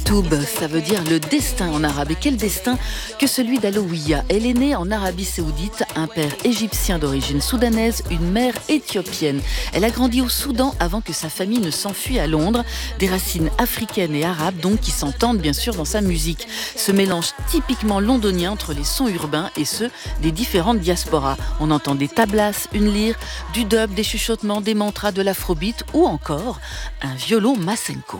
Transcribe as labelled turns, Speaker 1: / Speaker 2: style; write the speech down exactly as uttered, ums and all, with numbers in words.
Speaker 1: Maktoub, ça veut dire le destin en arabe. Et quel destin que celui d'Alowiya. Elle est née en Arabie Saoudite, un père égyptien d'origine soudanaise, une mère éthiopienne. Elle a grandi au Soudan avant que sa famille ne s'enfuit à Londres. Des racines africaines et arabes donc qui s'entendent bien sûr dans sa musique. Ce mélange typiquement londonien entre les sons urbains et ceux des différentes diasporas. On entend des tablas, une lyre, du dub, des chuchotements, des mantras, de l'afrobeat ou encore un violon Massenko.